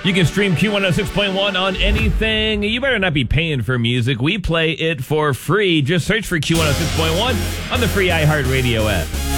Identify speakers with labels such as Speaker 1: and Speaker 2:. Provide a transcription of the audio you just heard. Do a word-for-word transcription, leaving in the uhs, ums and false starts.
Speaker 1: You can stream Q one oh six point one on anything. You better not be paying for music. We play it for free. Just search for Q one oh six point one on the free iHeartRadio app.